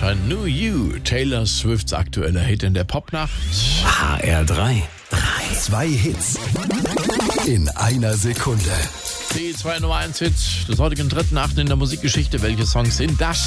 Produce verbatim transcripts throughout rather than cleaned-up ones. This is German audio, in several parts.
New You, Taylor Swifts aktueller Hit in der Popnacht. H R drei. Zwei Hits in einer Sekunde. Die zwei Nummer eins Hits des heutigen dritten Achten in der Musikgeschichte. Welche Songs sind das?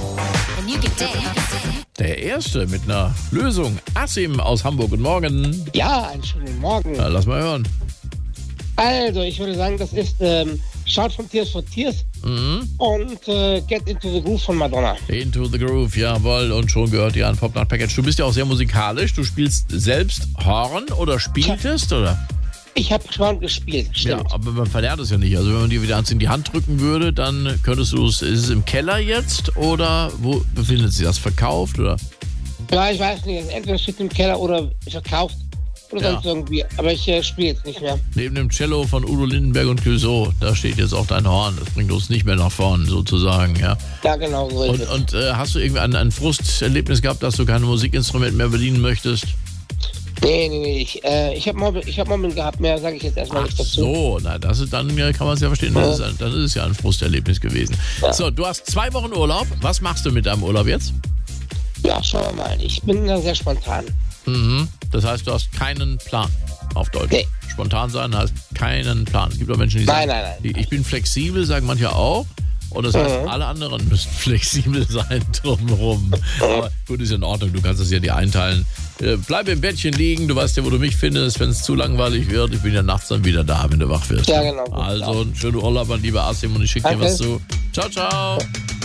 Der erste mit einer Lösung. Asim aus Hamburg. Guten Morgen. Ja, einen schönen Morgen. Na, lass mal hören. Also, ich würde sagen, das ist ähm, Shout from Tears for Tears Mhm. und äh, Get Into the Groove von Madonna. Into the Groove, jawohl. Und schon gehört ihr an Popnacht Package. Du bist ja auch sehr musikalisch. Du spielst selbst Horn oder spieltest, oder? Ich habe schon gespielt, Ja, stimmt. aber man verlernt es ja nicht. Also wenn man dir wieder eins in die Hand drücken würde, dann könntest du es, ist es im Keller jetzt oder wo befindet sich das? Verkauft oder? Ja, ich weiß nicht, entweder steht im Keller oder verkauft oder Ja. sonst irgendwie. Aber ich äh, spiele jetzt nicht mehr. Neben dem Cello von Udo Lindenberg und Clouseau, da steht jetzt auch dein Horn. Das bringt uns nicht mehr nach vorn sozusagen, ja. Ja, genau so ist Und, es. und äh, hast du irgendwie ein, ein Frusterlebnis gehabt, dass du kein Musikinstrument mehr bedienen möchtest? Nee, nee, nee. Ich, äh, ich habe Mobbing, ich hab Mobbing gehabt, mehr sage ich jetzt erstmal Ach nicht dazu. so, na, das ist, dann äh, kann man es ja verstehen. Das ist, ein- dann ist es ja ein Frusterlebnis gewesen. Ja. So, du hast zwei Wochen Urlaub. Was machst du mit deinem Urlaub jetzt? Ja, schauen wir mal. Ich bin da sehr spontan. Mhm. Das heißt, du hast keinen Plan auf Deutsch. Nee. Spontan sein heißt keinen Plan. Es gibt auch Menschen, die Nein, sagen, nein, nein. die- ich bin flexibel, sagen manche auch. Und das heißt, Mhm. alle anderen müssen flexibel sein drumherum. Aber gut, ist in Ordnung. Du kannst es ja dir einteilen. Äh, bleib im Bettchen liegen. Du weißt ja, wo du mich findest, wenn es zu langweilig wird. Ich bin ja nachts dann wieder da, wenn du wach wirst. Ja, genau. Also, einen schönen Urlaub an lieber Asim und ich schicke dir Danke. was zu. Ciao, ciao.